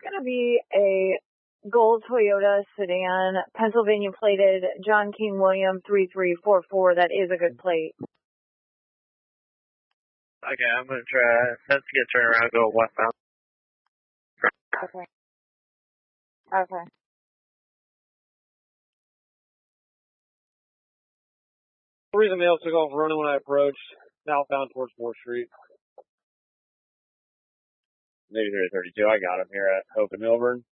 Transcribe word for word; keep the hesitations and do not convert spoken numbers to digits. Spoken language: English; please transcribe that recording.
going to be a gold Toyota sedan, Pennsylvania plated, John King William three three four four. That is a good plate. Okay, I'm going to try. Let's get turned around and go westbound. Okay. Okay. The reason male took off running when I approached, southbound towards fourth Street. Maybe three thirty-two. I got him here at Hope and Milburn.